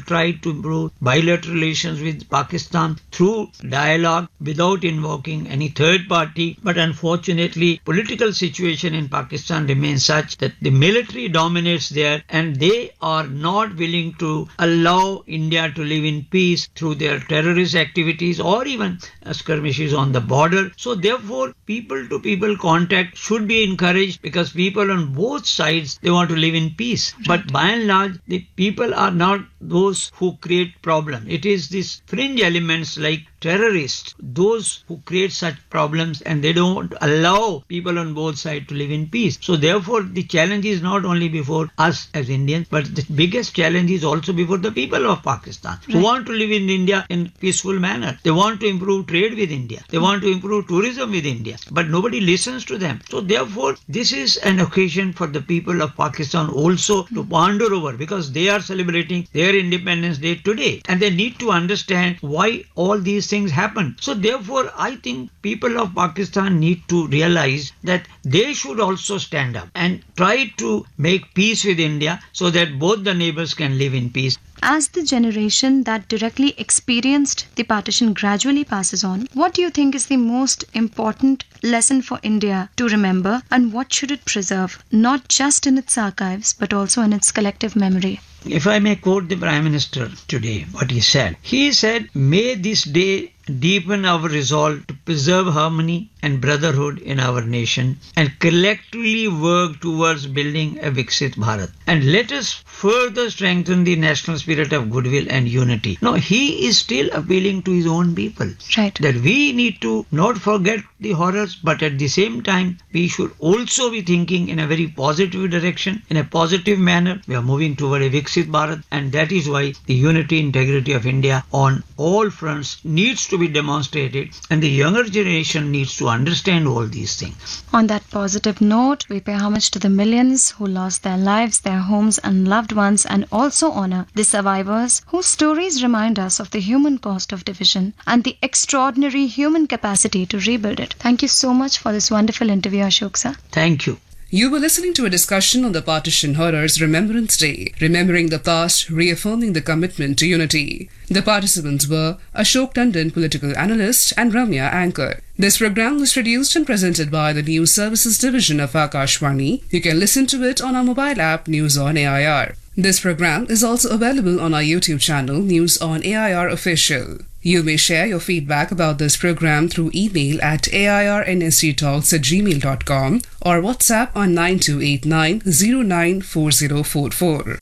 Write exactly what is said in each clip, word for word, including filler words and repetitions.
tried to improve bilateral relations with Pakistan through dialogue without invoking any third party. But unfortunately, political situation in Pakistan remains such that the military dominates there and they are not willing to allow India to live in peace through their terrorist activities or even skirmishes on the border. So therefore, people to people contact should be encouraged because people on both sides, they want to live in peace. Right. But by and large, the people are not those who create problem. It is these fringe elements like terrorists, those who create such problems, and they don't allow people on both sides to live in peace. So therefore, the challenge is not only before us as Indians, but the biggest challenge is also before the people of Pakistan, right, who want to live in India in peaceful manner. They want to improve trade with India. They want to improve tourism with India, but nobody listens to them. So therefore, this is an occasion for the people of Pakistan also to ponder over, because they are celebrating their Independence Day today, and they need to understand why all these things happen. So therefore, I think people of Pakistan need to realize that they should also stand up and try to make peace with India so that both the neighbors can live in peace. As the generation that directly experienced the partition gradually passes on, what do you think is the most important lesson for India to remember, and what should it preserve, not just in its archives, but also in its collective memory? If I may quote the Prime Minister today, what he said. He said, "May this day deepen our resolve to preserve harmony and brotherhood in our nation and collectively work towards building a Viksit Bharat. And let us further strengthen the national spirit of goodwill and unity." Now, he is still appealing to his own people. Right. That we need to not forget the horrors, but at the same time, we should also be thinking in a very positive direction, in a positive manner. We are moving toward a Viksit Bharat, and that is why the unity, integrity of India on all fronts needs to be demonstrated, and the younger generation needs to understand all these things. On that positive note, we pay homage to the millions who lost their lives, their homes and loved ones, and also honor the survivors whose stories remind us of the human cost of division and the extraordinary human capacity to rebuild it. Thank you so much for this wonderful interview, Ashok sir. Thank you. You were listening to a discussion on the Partition Horrors Remembrance Day, remembering the past, reaffirming the commitment to unity. The participants were Ashok Tandon, political analyst, and Ramya, anchor. This program was produced and presented by the News Services Division of Akashvani. You can listen to it on our mobile app, News on A I R. This program is also available on our YouTube channel, News on A I R Official. You may share your feedback about this program through email at airnsgtalks at gmail dot com or WhatsApp on nine two eight nine zero nine four zero four four.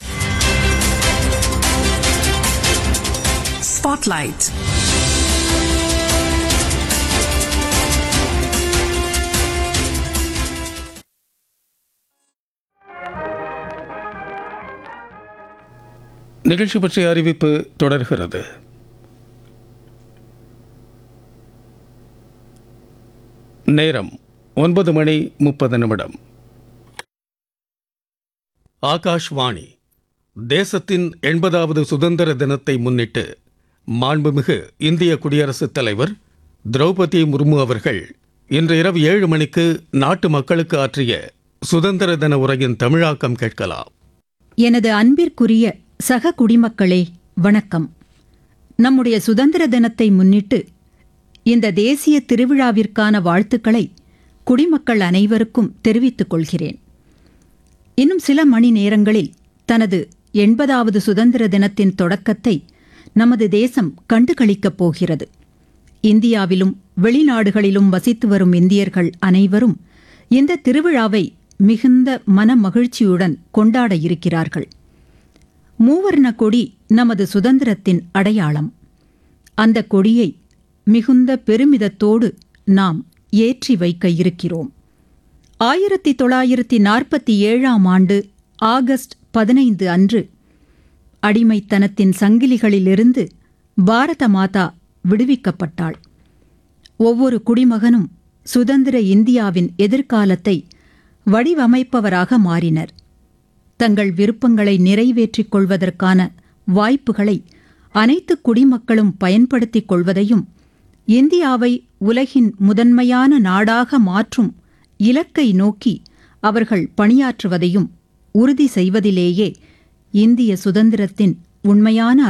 Spotlight. நிகழ்ச்சி பற்றிய அறிவிப்பு தொடர்கிறது. நேரம் ஒன்பது மணி முப்பது நிமிடம். ஆகாஷ்வாணி. தேசத்தின் எண்பதாவது சுதந்திர தினத்தை முன்னிட்டு மாண்புமிகு இந்திய குடியரசுத் தலைவர் திரௌபதி முர்மு அவர்கள் இன்று இரவு ஏழு மணிக்கு நாட்டு மக்களுக்கு ஆற்றிய சுதந்திர தின உரையின் தமிழாக்கம் கேட்கலாம். எனது அன்பிற்குரிய சக குடிமக்களே, வணக்கம். நம்முடைய சுதந்திர தினத்தை முன்னிட்டு இந்த தேசிய திருவிழாவிற்கான வாழ்த்துக்களை குடிமக்கள் அனைவருக்கும் தெரிவித்துக் கொள்கிறேன். இன்னும் சில மணி நேரங்களில் தனது எண்பதாவது சுதந்திர தினத்தின் தொடக்கத்தை நமது தேசம் கண்டுகளிக்கப் போகிறது. இந்தியாவிலும் வெளிநாடுகளிலும் வசித்து வரும் இந்தியர்கள் அனைவரும் இந்த திருவிழாவை மிகுந்த மனமகிழ்ச்சியுடன் கொண்டாட இருக்கிறார்கள். மூவர்ண கொடி நமது சுதந்திரத்தின் அடையாளம். அந்த கொடியை மிகுந்த பெருமிதத்தோடு நாம் ஏற்றி வைக்க இருக்கிறோம். ஆயிரத்தி தொள்ளாயிரத்தி நாற்பத்தி ஏழாம் ஆண்டு ஆகஸ்ட் பதினைந்து அன்று அடிமைத்தனத்தின் சங்கிலிகளிலிருந்து பாரத மாதா விடுவிக்கப்பட்டாள். ஒவ்வொரு குடிமகனும் சுதந்திர இந்தியாவின் எதிர்காலத்தை வடிவமைப்பவராக மாறினர். தங்கள் விருப்பங்களை நிறைவேற்றிக் கொள்வதற்கான வாய்ப்புகளை அனைத்து குடிமக்களும் பயன்படுத்திக் கொள்வதையும் இந்தியாவை உலகின் முதன்மையான நாடாக மாற்றும் இலக்கை நோக்கி அவர்கள் பணியாற்றுவதையும் உறுதி செய்வதிலேயே இந்திய சுதந்திரத்தின் உண்மையான